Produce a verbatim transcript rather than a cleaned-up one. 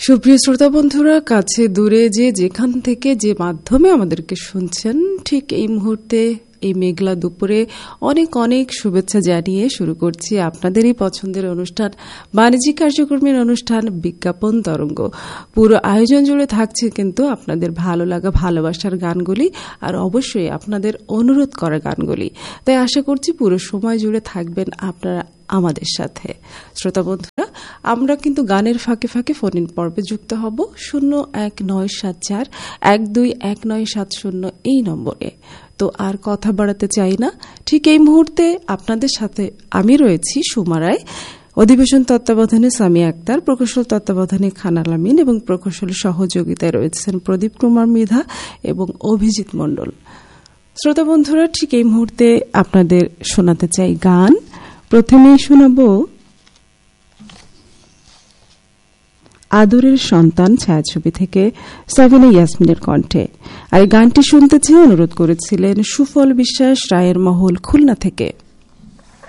সুপ্রিয় শ্রোতা বন্ধুরা, কাছে দূরে যে যেখান থেকে যে মাধ্যমে আমাদেরকে শুনছেন, ঠিক এই মুহূর্তে এই মেঘলা দুপুরে অনেক অনেক শুভেচ্ছা জানিয়ে শুরু করছি আপনাদেরই পছন্দের অনুষ্ঠান, বাণিজ্যিক কার্যক্রমের অনুষ্ঠান বিজ্ঞাপন তরঙ্গ। পুরো আয়োজন জুড়ে থাকছে কিন্তু আপনাদের ভালো লাগা ভালোবাসার গানগুলি, আর অবশ্যই আপনাদের অনুরোধ করা গানগুলি। তাই আশা করছি পুরো সময় জুড়ে থাকবেন আপনারা আমাদের সাথে। শ্রোতা বন্ধুরা, আমরা কিন্তু গানের ফাঁকে ফাঁকে ফোন ইন পর্বে যুক্ত হব শূন্য এক নয় সাত চার এক দুই এক নয় সাত শূন্য এই নম্বরে। তো আর কথা বাড়াতে চাই না, ঠিক এই মুহূর্তে আপনাদের সাথে আমি রয়েছি সুমারায়। অধিবেশন তত্ত্বাবধানে সামিয়া আক্তার, প্রকৌশল তত্ত্বাবধানে খানাল আমিন এবং প্রকৌশল সহযোগিতায় রয়েছেন প্রদীপ কুমার মৃধা এবং অভিজিৎ মণ্ডল। শ্রোতা বন্ধুরা, ঠিক এই মুহূর্তে আপনাদের শোনাতে চাই গান। প্রথমেই শোনাব আদরের সন্তান ছায়াছবি থেকে সাবিনা ইয়াসমিনের কণ্ঠে। আর এই গানটি শুনতে চেয়ে অনুরোধ করেছিলেন সুফল বিশ্বাস, রায়ের মহল, খুলনা থেকে।